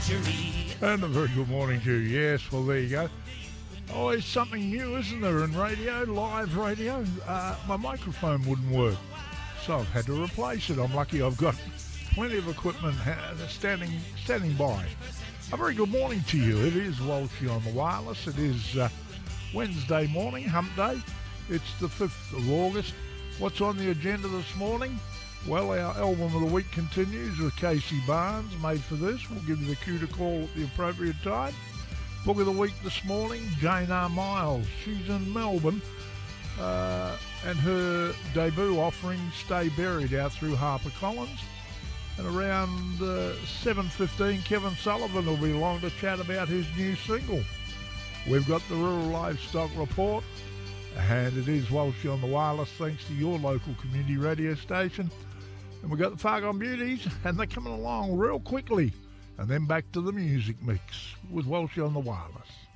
And a very good morning to you. Yes, well, there you go. Always something new, isn't there, in radio, live radio? My microphone wouldn't work, so I've had to replace it. I'm lucky I've got plenty of equipment standing by. A very good morning to you. It is Walshy on the Wireless. It is Wednesday morning, hump day. It's the 5th of August. What's on the agenda this morning? Well, our album of the week continues with Casey Barnes, Made for This. We'll give you the cue to call at the appropriate time. Book of the week this morning, Jane R. Miles. She's in Melbourne, and her debut offering, Stay Buried, out through HarperCollins. And around 7:15, Kevin Sullivan will be along to chat about his new single. We've got the Rural Livestock Report, and it is Walshy on the Wireless, thanks to your local community radio station. And we've got the Fargon Beauties, and they're coming along real quickly. And then back to the music mix with Walshy on the Wireless.